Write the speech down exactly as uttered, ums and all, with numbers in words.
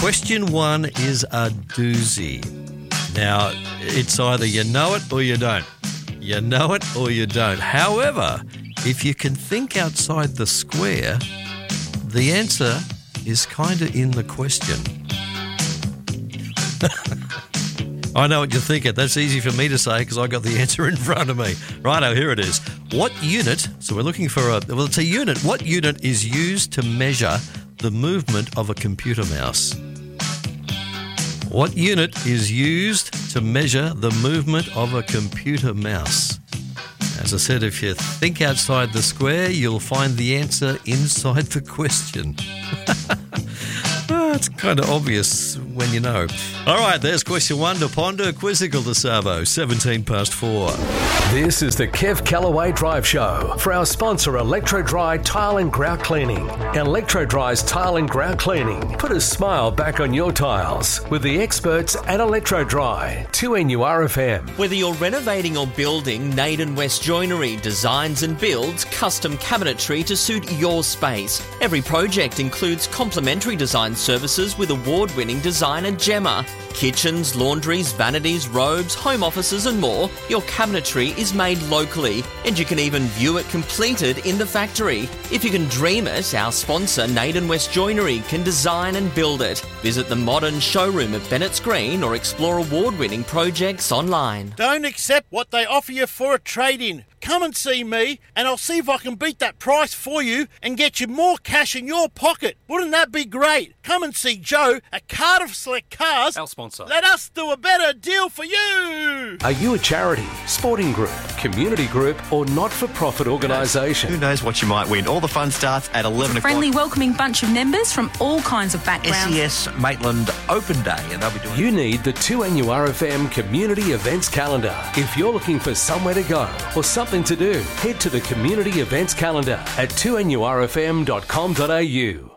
Question one is a doozy. Now, it's either you know it or you don't. You know it or you don't. However, if you can think outside the square, the answer is kind of in the question. I know what you're thinking. That's easy for me to say because I got the answer in front of me. Righto, here it is. What unit, so we're looking for a, well, it's a unit. What unit is used to measure the movement of a computer mouse? What unit is used to measure the movement of a computer mouse? As I said, if you think outside the square, you'll find the answer inside the question. Oh, it's kind of obvious when you know. All right, there's question one to ponder. Quizzical to Savo, seventeen past four. This is the Kev Callaway Drive Show for our sponsor, Electro Dry Tile and Grout Cleaning. Electro Dry's Tile and Grout Cleaning. Put a smile back on your tiles with the experts at Electro Dry. two N U R F M. Whether you're renovating or building, Naden West Joinery designs and builds custom cabinetry to suit your space. Every project includes complimentary design services with award-winning designer Gemma. Kitchens, laundries, vanities, robes, home offices and more. Your cabinetry is made locally and you can even view it completed in the factory. If you can dream it, our sponsor Naden West Joinery can design and build it. Visit the modern showroom at Bennett's Green or explore award-winning projects online. Don't accept what they offer you for a trade-in. Come and see me and I'll see if I can beat that price for you and get you more cash in your pocket. Wouldn't that be great? Come and see Joe at Cardiff Select Cars. Our sponsor. Let us do a better deal for you. Are you a charity, sporting group, community group or not-for-profit organisation? Who knows what you might win? All the fun starts at eleven o'clock. Friendly, welcoming bunch of members from all kinds of backgrounds. S E S Maitland Open Day, and they'll be doing... You need the two N U R F M Community Events Calendar. If you're looking for somewhere to go or something to do, head to the Community Events Calendar at two N U R F M dot com dot A U.